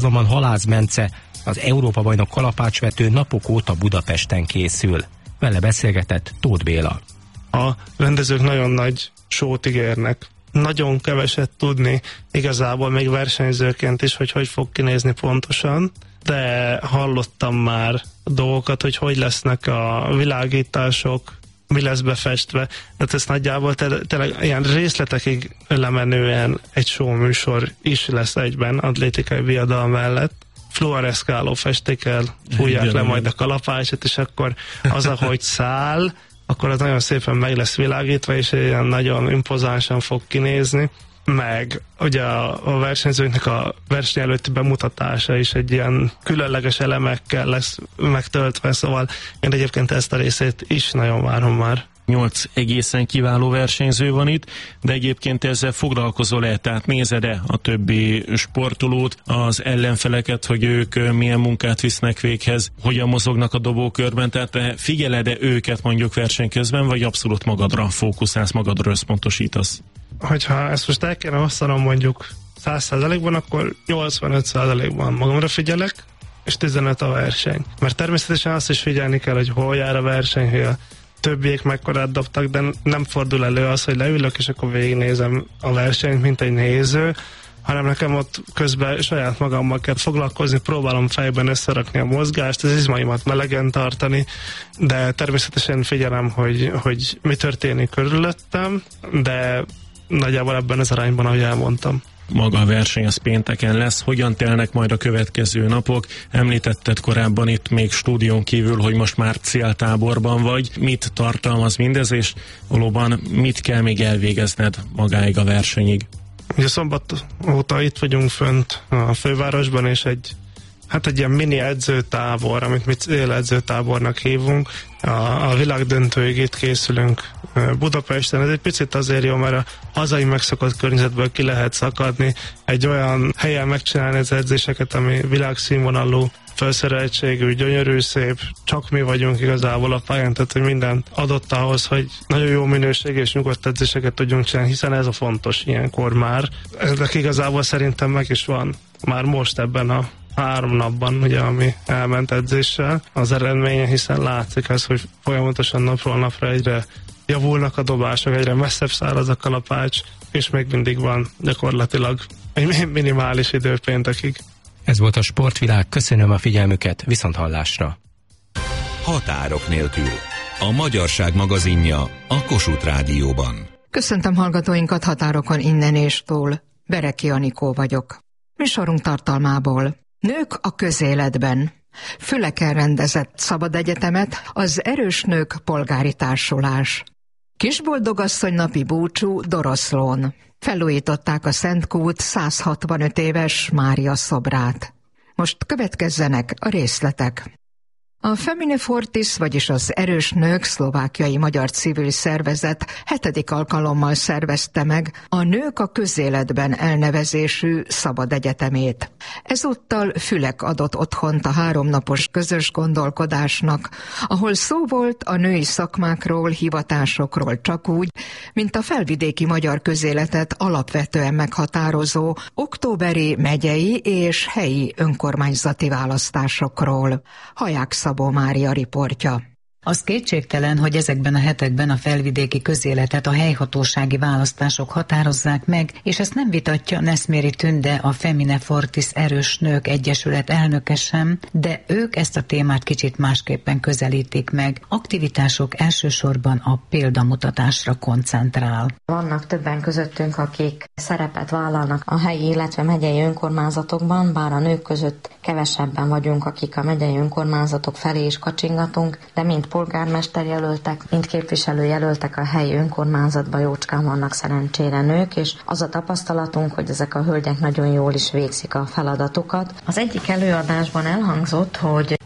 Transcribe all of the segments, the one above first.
Azonban Halász Bence, az Európa-bajnok kalapácsvető napok óta Budapesten készül. Vele beszélgetett Tóth Béla. A rendezők nagyon nagy sót ígérnek. Nagyon keveset tudni igazából még versenyzőként is, hogy fog kinézni pontosan, de hallottam már dolgokat, hogy lesznek a világítások, mi lesz befestve. Tehát ez nagyjából tényleg ilyen részletekig lemenően egy show műsor is lesz egyben atlétikai viadal mellett. Fluoreszkáló festékkel fújják le majd a kalapácsot, és akkor az, ahogy száll, akkor az nagyon szépen meg lesz világítva, és ilyen nagyon impozánsan fog kinézni. Meg ugye a versenyzőknek a verseny előtti bemutatása is egy ilyen különleges elemekkel lesz megtöltve, szóval én egyébként ezt a részét is nagyon várom már. 8 egészen kiváló versenyző van itt, de egyébként ezzel foglalkozol-e? Tehát nézed-e a többi sportolót, az ellenfeleket, hogy ők milyen munkát visznek véghez, hogyan mozognak a dobókörben, tehát figyeled-e őket mondjuk verseny közben, vagy abszolút magadra fókuszálsz, magadra összpontosítasz? Hogyha ezt most el kéne osztanom mondjuk 100%-ban, akkor 85%-ban magamra figyelek, és 15 a verseny. Mert természetesen azt is figyelni kell, hogy hol jár a verseny, hogy a többiek mekkorát dobtak, de nem fordul elő az, hogy leülök, és akkor végignézem a versenyt, mint egy néző, hanem nekem ott közben saját magammal kell foglalkozni, próbálom fejben összerakni a mozgást, az izmaimat melegen tartani, de természetesen figyelem, hogy mi történik körülöttem, de nagyjából ebben az arányban, ahogy elmondtam. Maga a verseny az pénteken lesz. Hogyan telnek majd a következő napok? Említetted korábban itt még stúdión kívül, hogy most már céltáborban vagy. Mit tartalmaz mindez, és valóban mit kell még elvégezned magáig a versenyig? Ugye szombat óta itt vagyunk fönt a fővárosban, és egy ilyen mini edzőtábor, amit mi céledzőtábornak hívunk. A világdöntőig itt készülünk Budapesten. Ez egy picit azért jó, mert a hazai megszokott környezetből ki lehet szakadni, egy olyan helyen megcsinálni az edzéseket, ami világszínvonalú, felszereltségű, gyönyörű, szép, csak mi vagyunk igazából a pályán, tehát hogy minden adott ahhoz, hogy nagyon jó minőség és nyugodt edzéseket tudjunk csinálni, hiszen ez a fontos ilyenkor már. Ezek igazából szerintem meg is van már most ebben a 3 napban, ugye, ami elment edzéssel az eredménye, hiszen látszik ez, hogy folyamatosan napról napra egyre javulnak a dobások, egyre messzebb száraz a kalapács, és még mindig van gyakorlatilag egy minimális idő péntekig. Ez volt a Sportvilág, köszönöm a figyelmüket, viszonthallásra. Határok nélkül. A Magyarság magazinja a Kossuth Rádióban. Köszöntöm hallgatóinkat határokon innen és túl. Bereki Anikó vagyok. Műsorunk tartalmából: Nők a közéletben. Füleken rendezett szabad egyetemet az Erős Nők Polgári Társulás. Kisboldogasszony napi búcsú Doroszlón. Felújították a Szentkút 165 éves Mária szobrát. Most következzenek a részletek. A Femine Fortis, vagyis az Erős Nők szlovákiai magyar civil szervezet 7. alkalommal szervezte meg a Nők a közéletben elnevezésű szabad egyetemét. Ezúttal Fülek adott otthont a 3 napos közös gondolkodásnak, ahol szó volt a női szakmákról, hivatásokról csak úgy, mint a felvidéki magyar közéletet alapvetően meghatározó októberi megyei és helyi önkormányzati választásokról. Haják Szabó Mária riportja. Az kétségtelen, hogy ezekben a hetekben a felvidéki közéletet a helyhatósági választások határozzák meg, és ezt nem vitatja Neszméri Tünde, a Femine Fortis Erős Nők Egyesület elnöke sem, de ők ezt a témát kicsit másképpen közelítik meg. Aktivitások elsősorban a példamutatásra koncentrál. Vannak többen közöttünk, akik szerepet vállalnak a helyi, illetve megyei önkormányzatokban, bár a nők között kevesebben vagyunk, akik a megyei önkormányzatok felé is kacsingatunk, de mind polgármesterjelöltek, mind képviselőjelöltek a helyi önkormányzatban jócskán vannak szerencsére nők, és az a tapasztalatunk, hogy ezek a hölgyek nagyon jól is végzik a feladatukat. Az egyik előadásban elhangzott, hogy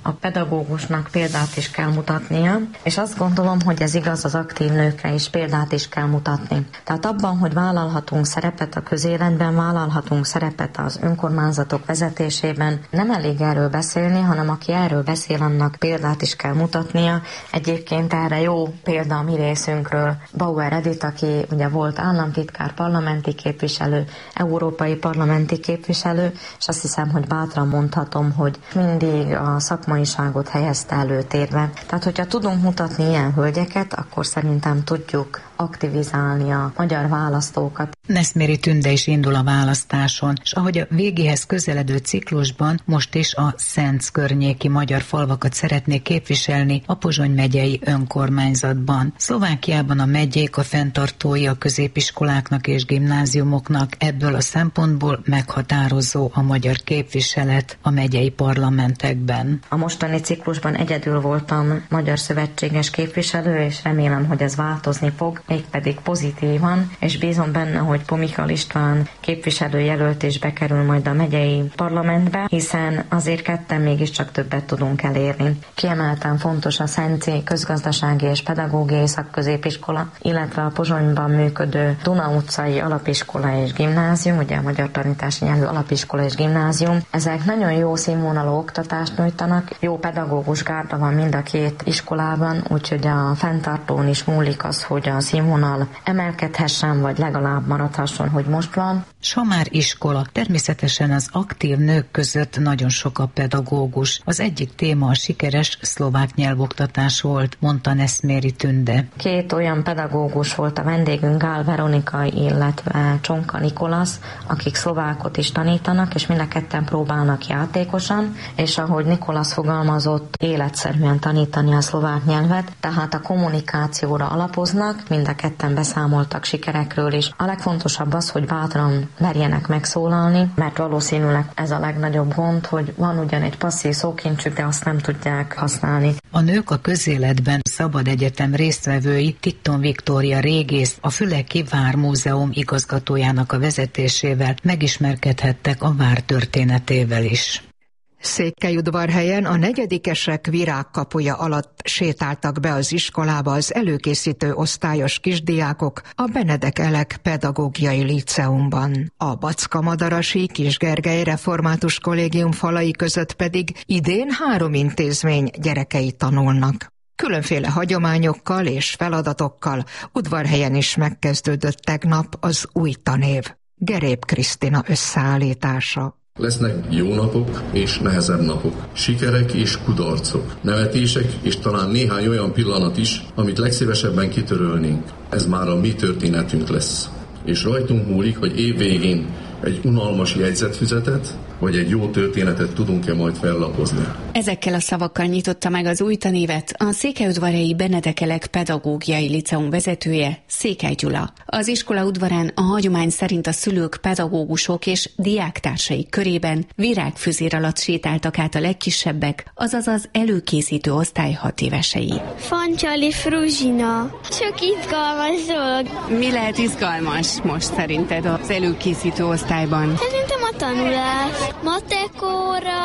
a pedagógusnak példát is kell mutatnia, és azt gondolom, hogy ez igaz az aktív nőkre is, példát is kell mutatni. Tehát abban, hogy vállalhatunk szerepet a közéletben, vállalhatunk szerepet az önkormányzatok vezetésében, nem elég erről beszélni, hanem aki erről beszél, annak példát is kell mutatnia. Egyébként erre jó példa a mi részünkről Bauer Edith, aki ugye volt államtitkár, parlamenti képviselő, európai parlamenti képviselő, és azt hiszem, hogy bátran mondhatom, hogy mindig a szakmaiságot helyezte előtérbe. Tehát, hogyha tudunk mutatni ilyen hölgyeket, akkor szerintem tudjuk aktivizálni a magyar választókat. Neszméri Tünde is indul a választáson, és ahogy a végéhez közeledő ciklusban most is a Szenc környéki magyar falvakat szeretnék képviselni a Pozsony megyei önkormányzatban. Szlovákiában a megyék a fenntartói a középiskoláknak és gimnáziumoknak, ebből a szempontból meghatározó a magyar képviselet a megyei parlamentekben. A mostani ciklusban egyedül voltam magyar szövetséges képviselő, és remélem, hogy ez változni fog, mégpedig pozitívan, és bízom benne, hogy Pomikal István képviselőjelölt is bekerül majd a megyei parlamentbe, hiszen azért ketten mégiscsak többet tudunk elérni. Kiemelten fontos a Szenci közgazdasági és pedagógiai szakközépiskola, illetve a Pozsonyban működő Duna utcai alapiskola és gimnázium, ugye a magyar tanítási nyelvű alapiskola és gimnázium. Ezek nagyon jó színvonalú oktatást nyújtanak, jó pedagógus gárda van mind a két iskolában, úgyhogy a fenntartón is múlik az, hogy a színvonal emelkedhessen, vagy legalább maradhasson, hogy most van. Samár iskola. Természetesen az aktív nők között nagyon sok a pedagógus. Az egyik téma a sikeres szlovák nyelvoktatás volt, mondta Neszméri Tünde. Két olyan pedagógus volt a vendégünk, Gál Veronika, illetve Csonka Nikolasz, akik szlovákot is tanítanak, és mind a ketten próbálnak játékosan, és ahogy Nikolasz fogalmazott, életszerűen tanítani a szlovák nyelvet, tehát a kommunikációra alapoznak, mind a ketten beszámoltak sikerekről is. A legfontosabb az, hogy bátran merjenek megszólalni, mert valószínűleg ez a legnagyobb gond, hogy van ugyan egy passzív szókincsük, de azt nem tudják használni. A nők a közéletben Szabad Egyetem résztvevői Titton Viktória régész, a Füleki Vármúzeum igazgatójának a vezetésével megismerkedhettek a vár történetével is. Székelyudvarhelyen a negyedikesek virágkapuja alatt sétáltak be az iskolába az előkészítő osztályos kisdiákok a Benedek Elek Pedagógiai Líceumban. A Backa-Madarasi Kis-Gergely Református Kollégium falai között pedig idén 3 intézmény gyerekei tanulnak. Különféle hagyományokkal és feladatokkal Udvarhelyen is megkezdődött tegnap az új tanév. Gerép Krisztina összeállítása. Lesznek jó napok és nehezebb napok, sikerek és kudarcok, nevetések és talán néhány olyan pillanat is, amit legszívesebben kitörölnénk. Ez már a mi történetünk lesz. És rajtunk múlik, hogy év végén egy unalmas jegyzetfüzetet, vagy egy jó történetet tudunk-e majd fellapozni. Ezekkel a szavakkal nyitotta meg az új tanévet a székelyudvarhelyi Benedek Elek Pedagógiai Liceum vezetője, Székely Gyula. Az iskola udvarán a hagyomány szerint a szülők, pedagógusok és diáktársai körében virágfüzér alatt sétáltak át a legkisebbek, azaz az előkészítő osztály 6 évesei. Fancsali Fruzsina. Sok izgalmas dolog. Mi lehet izgalmas most szerinted az előkészítő osztályban? Szerintem a tanulás. Matekóra,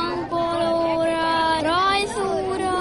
angolóra, rajzóra.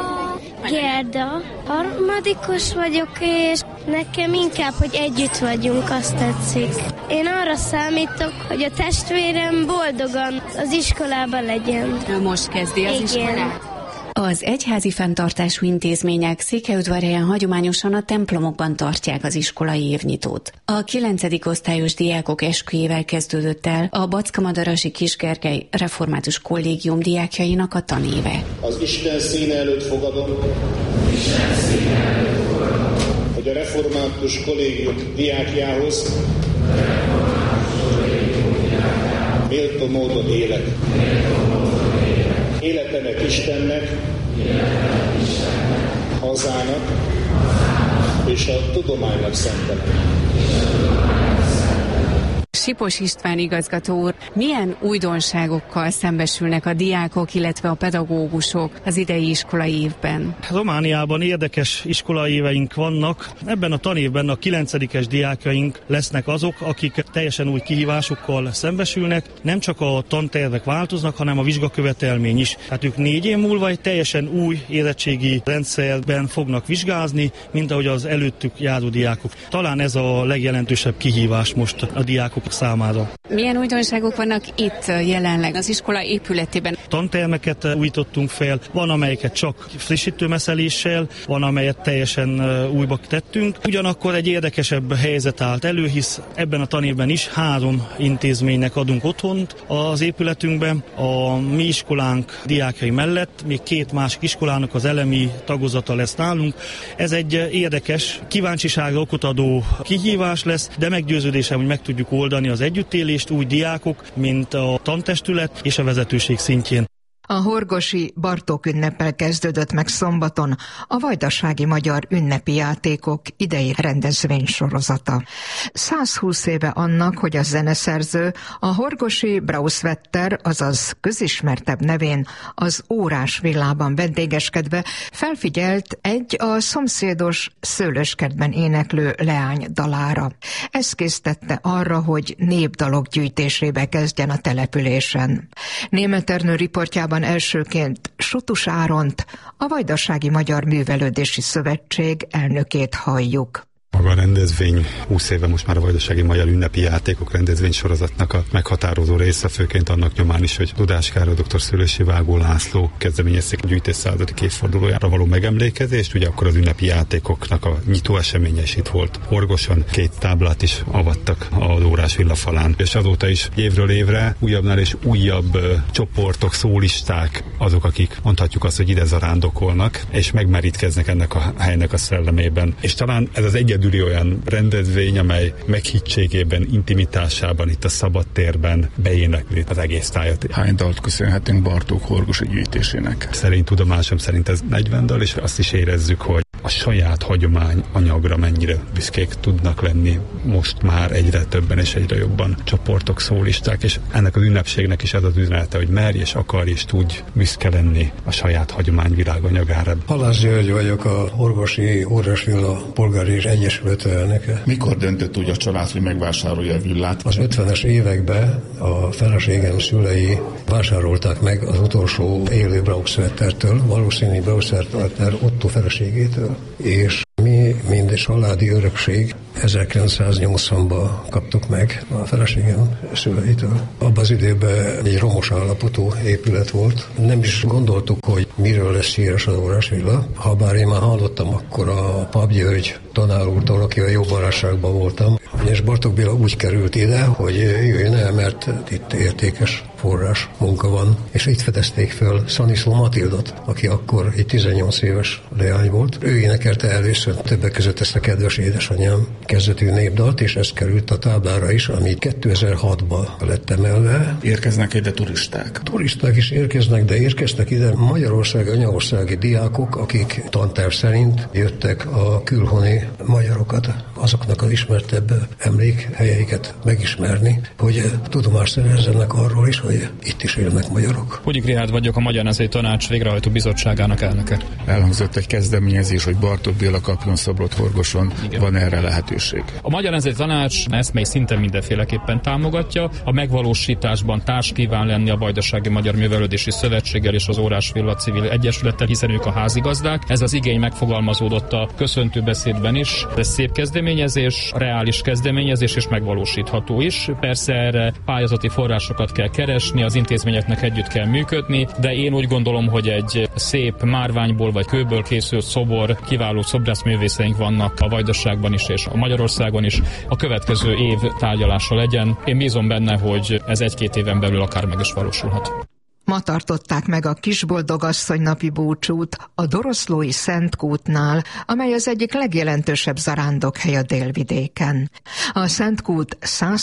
Gerda. Harmadikos vagyok, és nekem inkább, hogy együtt vagyunk, azt tetszik. Én arra számítok, hogy a testvérem boldogan az iskolában legyen. Ő most kezdi az iskolát? Az egyházi fenntartású intézmények Székelyudvarhelyen hagyományosan a templomokban tartják az iskolai évnyitót. A 9. osztályos diákok esküjével kezdődött el a Backa-Madarasi Kis-Gergely Református Kollégium diákjainak a tanéve. Az Isten színe előtt fogadom, hogy a Református Kollégium diákjához méltó módon élek. Életemet Istennek, hazának és a tudománynak szentelem. Sipos István igazgató úr, milyen újdonságokkal szembesülnek a diákok, illetve a pedagógusok az idei iskolai évben? Romániában érdekes iskolai éveink vannak. Ebben a tanévben a 9-es diákjaink lesznek azok, akik teljesen új kihívásokkal szembesülnek. Nem csak a tantervek változnak, hanem a vizsgakövetelmény is. Hát ők 4 év múlva egy teljesen új érettségi rendszerben fognak vizsgázni, mint ahogy az előttük járó diákok. Talán ez a legjelentősebb kihívás most a diákok számára. Milyen újdonságok vannak itt jelenleg az iskola épületében? Tantermeket újítottunk fel, van amelyeket csak frissítőmeszeléssel, van amelyet teljesen újba tettünk. Ugyanakkor egy érdekesebb helyzet állt elő, hisz ebben a tanévben is 3 intézménynek adunk otthont az épületünkben. A mi iskolánk diákjai mellett még 2 másik iskolának az elemi tagozata lesz nálunk. Ez egy érdekes, kíváncsiságra okot adó kihívás lesz, de meggyőződésem, hogy meg tudjuk oldani az együttélést úgy diákok, mint a tantestület és a vezetőség szintjén. A horgosi Bartók ünneppel kezdődött meg szombaton a Vajdasági Magyar Ünnepi Játékok idei rendezvénysorozata. 120 éve annak, hogy a zeneszerző a horgosi Brauswetter, azaz közismertebb nevén az Órás villában vendégeskedve felfigyelt egy a szomszédos szőlőskertben éneklő leány dalára. Ez késztette arra, hogy népdalok gyűjtésébe kezdjen a településen. Németh Ernő riportjában elsőként Sutus Áront, a Vajdasági Magyar Művelődési Szövetség elnökét halljuk. Maga a rendezvény 20 éve most már a Vajdasági Magyar Ünnepi Játékok rendezvénysorozatnak a meghatározó része, főként annak nyomán is, hogy Dudás Károly dr. Szőlősi Vágó László kezdeményezték a gyűjtés 100. évfordulójára való megemlékezést. Ugye akkor az ünnepi játékoknak a nyitó eseménye is itt volt Horgoson, 2 táblát is avattak az Órás villa falán, és azóta is évről évre újabbnál és újabb csoportok, szólisták azok, akik mondhatjuk azt, hogy ide zarándokolnak, és megmerítkeznek ennek a helynek a szellemében. És talán ez az egyedüli olyan rendezvény, amely meghittségében, intimitásában, itt a szabadtérben beénekli az egész tájat. Hány dalt köszönhetünk Bartók horgosi gyűjtésének? Szerint tudomásom szerint ez 40 dal, és azt is érezzük, hogy a saját hagyomány anyagra mennyire büszkék tudnak lenni most már egyre többen és egyre jobban csoportok, szólisták, és ennek az ünnepségnek is ez az üzenete, hogy merj és akarj és tudj büszke lenni a saját hagyomány világanyagára. Halász György vagyok, a horgosi Órás villa polgári és egyesület elnöke. Mikor döntött úgy a család, hogy megvásárolja a villát? Az 50-es években a feleségem szülei vásárolták meg az utolsó élő Brauswettertől, valószínű Brauswetter Otto feleségétől, és mi, mind családi örökség 1980-ban kaptuk meg a feleségem szüleitől. Abban az időben egy romos állapotú épület volt. Nem is gondoltuk, hogy miről lesz híres az Órás villa. Habár én már hallottam akkor a Pap György tanár úrtól, aki a jó barátságban voltam, és Bartók Béla úgy került ide, hogy jöjjön el, mert itt értékes forrás munka van. És itt fedezték föl Szaniszló Matildot, aki akkor egy 18 éves leány volt. Ő énekelte először többek között ezt a Kedves édesanyám kezdetű népdalt, és ez került a táblára is, ami 2006-ban lett emelve. Érkeznek ide turisták? Turisták is érkeznek, de érkeztek ide magyarországi, anyaországi diákok, akik tanterv szerint jöttek a külhoni magyarokat, azoknak az ismertebb emlékhelyeiket megismerni, hogy tudomást szerezzenek arról is, hogy itt is élnek magyarok. Pugyik Richárd vagyok, a Magyar Nemzeti Tanács végrehajtó bizottságának elnöke. Elhangzott egy kezdeményezés, hogy Bartók Béla kapjon szobrot Horgoson. Igen. Van erre lehetőség? A Magyar Nemzeti Tanács ezt mely szinten mindenféleképpen támogatja. A megvalósításban társ kíván lenni a Vajdasági Magyar Művelődési Szövetséggel és az Órás Villa Civil Egyesülettel, hiszen ők a házigazdák. Ez az igény megfogalmazódott a köszöntőbeszédben is. Ez szép kezdeményezés, reális kezdeményezés és megvalósítható is. Persze erre pályázati forrásokat kell keresni, az intézményeknek együtt kell működni, de én úgy gondolom, hogy egy szép márványból vagy kőből készült szobor, kiváló szobrászművészeink vannak a Vajdaságban is és a Magyarországon is. A következő év tárgyalása legyen. Én bízom benne, hogy ez 1-2 éven belül akár meg is valósulhat. Ma tartották meg a Kisboldogasszony napi búcsút a Doroszlói Szentkútnál, amely az egyik legjelentősebb zarándokhely a Délvidéken. A Szentkút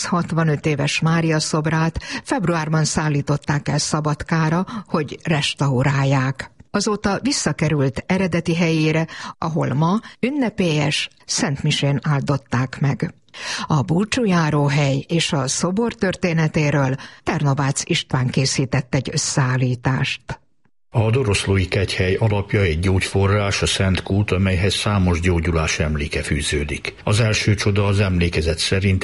165 éves Mária szobrát februárban szállították el Szabadkára, hogy restaurálják. Azóta visszakerült eredeti helyére, ahol ma ünnepélyes szentmisén áldották meg. A búcsújáróhely és a szobor történetéről Ternovác István készített egy összeállítást. A Doroszlói kegyhely alapja egy gyógyforrás, a Szent Kút, amelyhez számos gyógyulás emléke fűződik. Az első csoda az emlékezet szerint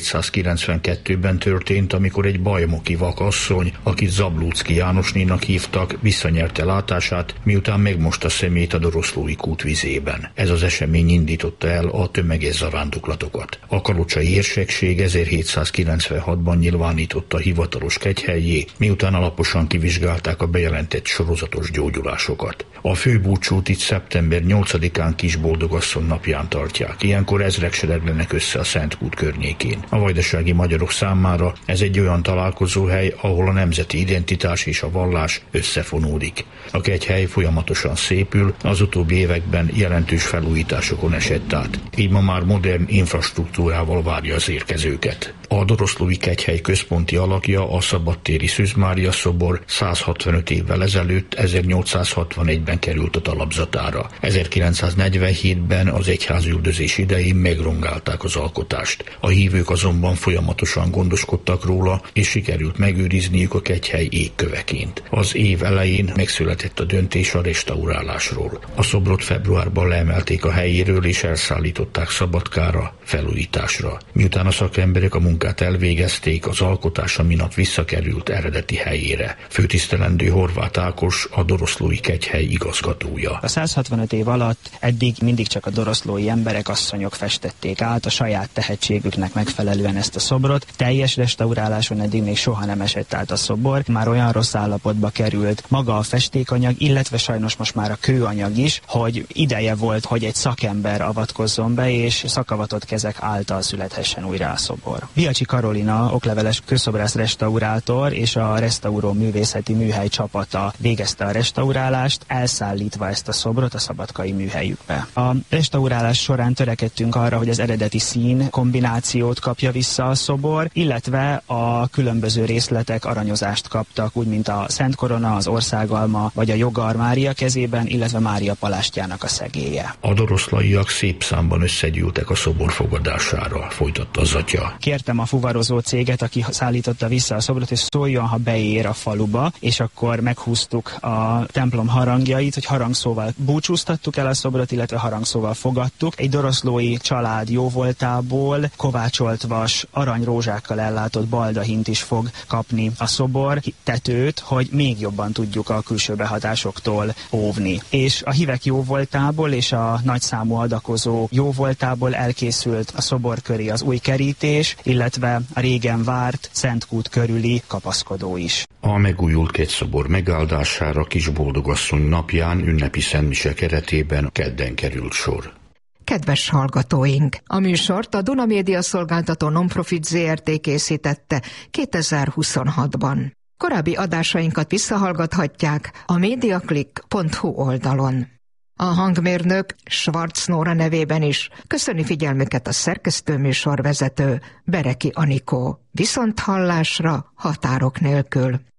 1792-ben történt, amikor egy bajmoki vakasszony, akit Zablóczky Jánosnénak hívtak, visszanyerte látását, miután megmosta szemét a Doroszlói kút vizében. Ez az esemény indította el a tömeges zarándoklatokat. A kalocsai érsekség 1796-ban nyilvánította hivatalos kegyhellyé, miután alaposan kivizsgálták a bejelentett sorozatos gyógyulásokat. A főbúcsút itt szeptember 8-án Kisboldogasszony napján tartják. Ilyenkor ezrek sereglenek össze a Szent Kút környékén. A vajdasági magyarok számára ez egy olyan találkozóhely, ahol a nemzeti identitás és a vallás összefonódik. A kegyhely folyamatosan szépül, az utóbbi években jelentős felújításokon esett át. Így ma már modern infrastruktúrával várja az érkezőket. A Doroszlói kegyhely központi alakja a szabadtéri Szűz Mária szobor 165 évvel ezelőtt 1861-ben került a talapzatára. 1947-ben az egyházüldözés idején megrongálták az alkotást. A hívők azonban folyamatosan gondoskodtak róla, és sikerült megőrizniük a kegyhely égköveként. Az év elején megszületett a döntés a restaurálásról. A szobrot februárban leemelték a helyéről és elszállították Szabadkára felújításra. Miután a szakemberek a munkát elvégezték, az alkotás a minap visszakerült eredeti helyére. Főtisztelendő Horváth Ákos, a Doroszlói kegyhely igazgatója. A 165 év alatt eddig mindig csak a doroszlói emberek, asszonyok festették át a saját tehetségüknek megfelelően ezt a szobrot. Teljes restauráláson eddig még soha nem esett át a szobor. Már olyan rossz állapotba került maga a festékanyag, illetve sajnos most már a kőanyag is, hogy ideje volt, hogy egy szakember avatkozzon be, és szakavatott kezek által születhessen újra a szobor. Biacsi Karolina, okleveles kőszobrász restaurátor és a Restauró művészeti műhely csapata végezte a restaurálást, elszállítva ezt a szobrot a szabadkai műhelyükbe. A restaurálás során törekedtünk arra, hogy az eredeti szín kombinációt kapja vissza a szobor, illetve a különböző részletek aranyozást kaptak, úgy mint a Szent Korona, az Országalma vagy a Jogar Mária kezében, illetve Mária palástjának a szegélye. A doroszlaiak szép számban összegyűltek a szobor fogadására, folytatta az atya. Kértem a fuvarozó céget, aki szállította vissza a szobrot, és szóljon, ha beér a faluba, és akkor meghúztuk a templom harangjait, hogy harangszóval búcsúztattuk el a szobrot, illetve harangszóval fogadtuk. Egy doroszlói család jóvoltából kovácsolt vas, aranyrózsákkal ellátott baldahint is fog kapni a szobor, tetőt, hogy még jobban tudjuk a külső behatásoktól óvni. És a hívek jóvoltából és a nagyszámú adakozó jóvoltából elkészült a szobor köré az új kerítés, illetve a régen várt Szent Kút körüli kapaszkodó is. A megújult kegyszobor megáldására Kisboldogasszony napján ünnepi szentmise keretében kedden került sor. Kedves hallgatóink! A műsort a Duna Média Szolgáltató Nonprofit Zrt. Készítette 2026-ban. Korábbi adásainkat visszahallgathatják a mediaclick.hu oldalon. A hangmérnök Schwarz Nóra nevében is köszöni figyelmüket a szerkesztőműsorvezető Bereki Anikó. Viszonthallásra határok nélkül.